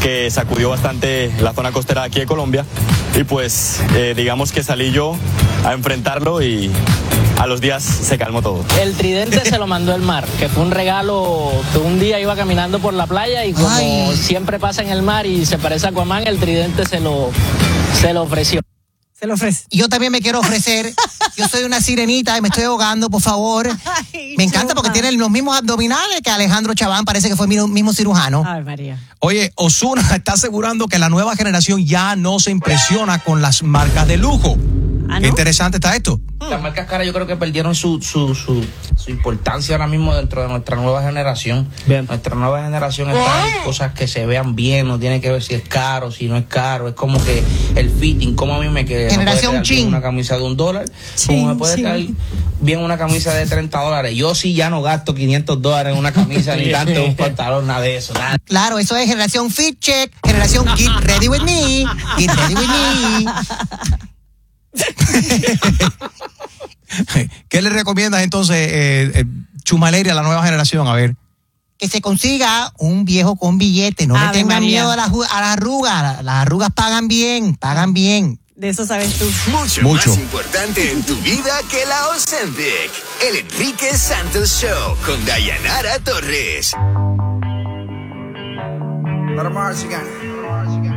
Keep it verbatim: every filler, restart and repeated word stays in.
que sacudió bastante la zona costera de aquí de Colombia. Y pues eh, digamos que salí yo a enfrentarlo y a los días se calmó todo. El tridente se lo mandó el mar, que fue un regalo que un día iba caminando por la playa y como Ay. siempre pasa en el mar y se parece a Aquaman, el tridente se lo, se lo ofreció. Se lo ofrece. Yo también me quiero ofrecer. Yo soy una sirenita y me estoy ahogando, por favor. Ay, me encanta porque tiene los mismos abdominales que Alejandro Chaván, parece que fue el mismo cirujano. Ay, María. Oye, Ozuna está asegurando que la nueva generación ya no se impresiona con las marcas de lujo. ¿Ah, no? Qué interesante está esto. Las marcas caras yo creo que perdieron su, su, su, su importancia ahora mismo dentro de nuestra nueva generación. Bien. Nuestra nueva generación está en cosas que se vean bien, no tiene que ver si es caro, si no es caro. Es como que el fitting, como a mí me queda. Generación chin. Una camisa de un dólar, sí, como me puede sí. quedar bien una camisa de treinta dólares. Yo sí ya no gasto quinientos dólares en una camisa, ni tanto en un pantalón, nada de eso. Nada. Claro, eso es generación fit check, generación get ready with me, get ready with me. ¿Qué le recomiendas entonces, eh, eh, Chumaleri, a la nueva generación? A ver. Que se consiga un viejo con billete, no Ave le tengan María. miedo a las, a las arrugas, las arrugas pagan bien, pagan bien. De eso sabes tú. Mucho, Mucho. más importante en tu vida que la Ozempic. El Enrique Santos Show con Dayanara Torres. Let 'em march again.